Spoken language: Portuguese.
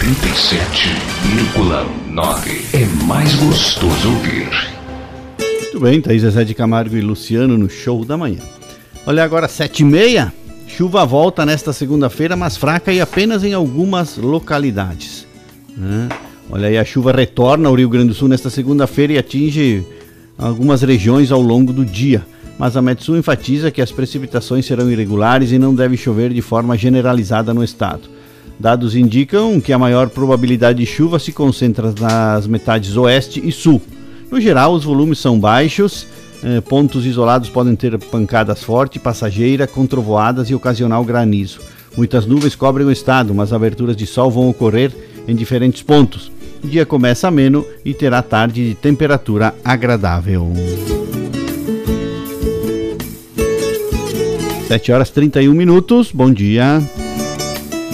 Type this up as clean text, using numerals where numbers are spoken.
87,9 é mais gostoso ouvir. Muito bem, Thaís Zezé de Camargo e Luciano no Show da Manhã. Olha agora, 7h30, chuva volta nesta segunda-feira, mas fraca e apenas em algumas localidades. Olha aí, a chuva retorna ao Rio Grande do Sul nesta segunda-feira e atinge algumas regiões ao longo do dia. Mas a Metsul enfatiza que as precipitações serão irregulares e não deve chover de forma generalizada no estado. Dados indicam que a maior probabilidade de chuva se concentra nas metades oeste e sul. No geral, os volumes são baixos, pontos isolados podem ter pancadas fortes, passageira, com trovoadas e ocasional granizo. Muitas nuvens cobrem o estado, mas aberturas de sol vão ocorrer em diferentes pontos. O dia começa ameno e terá tarde de temperatura agradável. 7h31, bom dia.